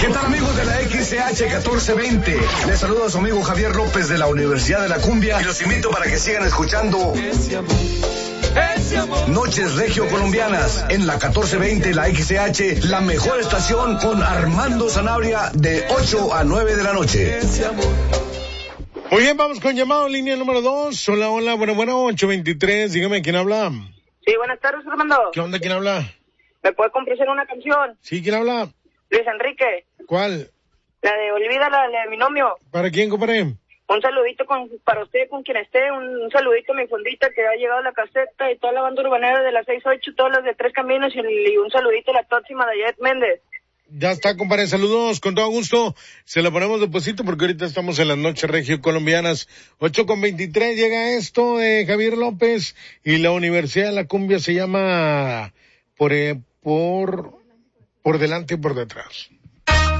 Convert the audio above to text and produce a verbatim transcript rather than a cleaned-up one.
¿Qué tal, amigos de la X C H catorce veinte? Les saluda a su amigo Javier López de la Universidad de la Cumbia y los invito para que sigan escuchando Noches Regio Colombianas en la catorce veinte, la X C H, la mejor estación, con Armando Sanabria de ocho a nueve de la noche. Muy bien, vamos con llamado línea número dos. Hola, hola, bueno, bueno, ocho veintitrés, dígame, ¿quién habla? Sí, buenas tardes, Armando. ¿Qué onda, quién habla? ¿Me puede complacer una canción? Sí, ¿quién habla? Luis Enrique. ¿Cuál? La de Olvídala, la de mi novio. ¿Para quién, compadre? Un saludito con, para usted, con quien esté, un, un saludito a mi fondita que ha llegado la caseta y toda la banda urbanera de las seis ocho, todos los de Tres Caminos y, y un saludito a la próxima de Ayet Méndez. Ya está, compadre, saludos, con todo gusto. Se lo ponemos de posito porque ahorita estamos en las noches regio colombianas. ocho con veintitrés llega esto de Javier López y la Universidad de la Cumbia se llama por, eh, por, por delante y por detrás.